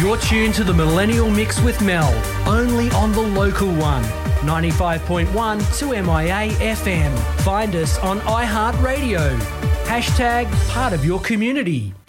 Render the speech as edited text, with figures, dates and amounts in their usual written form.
You're tuned to the Millennial Mix with Mel, only on the local one, 95.1 2MIA FM. Find us on iHeartRadio. # part of your community.